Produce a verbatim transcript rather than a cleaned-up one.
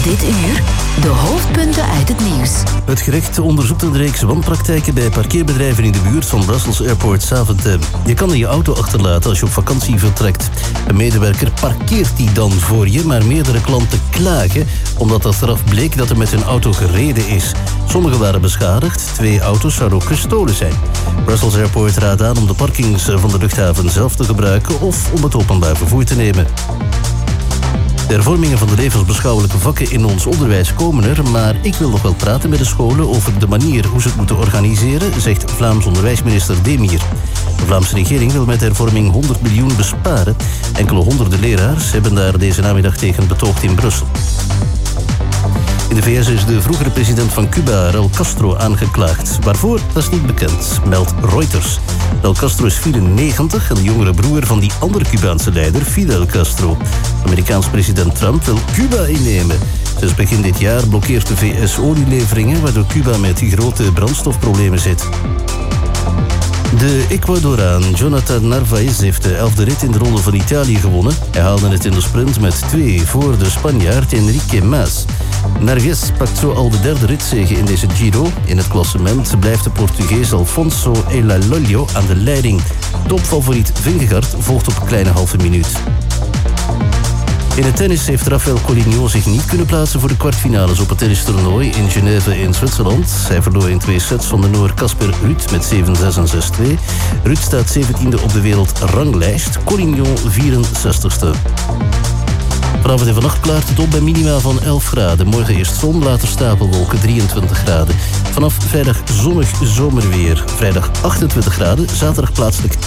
Dit uur de hoofdpunten uit het nieuws. Het gerecht onderzoekt een reeks wanpraktijken bij parkeerbedrijven in de buurt van Brussels Airport Zaventem. Je kan je auto achterlaten als je op vakantie vertrekt. Een medewerker parkeert die dan voor je, maar meerdere klanten klagen omdat achteraf bleek dat er met hun auto gereden is. Sommigen waren beschadigd, twee auto's zouden ook gestolen zijn. Brussels Airport raadt aan om de parkings van de luchthaven zelf te gebruiken of om het openbaar vervoer te nemen. De hervormingen van de levensbeschouwelijke vakken in ons onderwijs komen er, maar ik wil nog wel praten met de scholen over de manier hoe ze het moeten organiseren, zegt Vlaams onderwijsminister Demir. De Vlaamse regering wil met de hervorming honderd miljoen besparen. Enkele honderden leraars hebben daar deze namiddag tegen betoogd in Brussel. In de V S is de vroegere president van Cuba, Raúl Castro, aangeklaagd. Waarvoor? Dat is niet bekend, meldt Reuters. Raúl Castro is vierennegentig en de jongere broer van die andere Cubaanse leider, Fidel Castro. Amerikaans president Trump wil Cuba innemen. Sinds begin dit jaar blokkeert de V S olieleveringen, waardoor Cuba met grote brandstofproblemen zit. De Ecuadoraan Jonathan Narvaez heeft de elfde rit in de Ronde van Italië gewonnen. Hij haalde het in de sprint met twee voor de Spanjaard Enrique Mas. Narvaez pakt zo al de derde ritzege in deze Giro. In het klassement blijft de Portugees Alfonso Elalolio aan de leiding. Topfavoriet Vingegaard volgt op een kleine halve minuut. In het tennis heeft Rafael Collignon zich niet kunnen plaatsen voor de kwartfinales op het tennistoernooi in Genève in Zwitserland. Hij verloor in twee sets van de Noor Casper Ruud met zeven zes en zes twee. Ruud staat zeventiende op de wereldranglijst, Collignon vierenzestigste. Vanavond en vannacht klaart het op bij minima van elf graden. Morgen eerst zon, later stapelwolken, drieëntwintig graden. Vanaf vrijdag zonnig zomerweer. Vrijdag achtentwintig graden, zaterdag plaatselijk